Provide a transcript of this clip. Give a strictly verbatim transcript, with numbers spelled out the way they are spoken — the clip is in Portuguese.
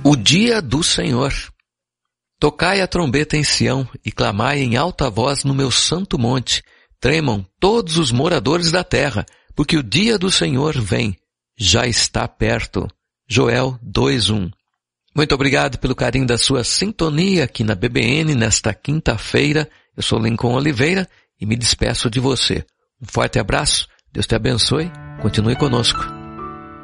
O dia do Senhor. Tocai a trombeta em Sião e clamai em alta voz no meu santo monte. Tremam todos os moradores da terra, porque o dia do Senhor vem, já está perto. Joel dois, um. Muito obrigado pelo carinho da sua sintonia aqui na B B N nesta quinta-feira. Eu sou Lincoln Oliveira e me despeço de você. Um forte abraço, Deus te abençoe, continue conosco.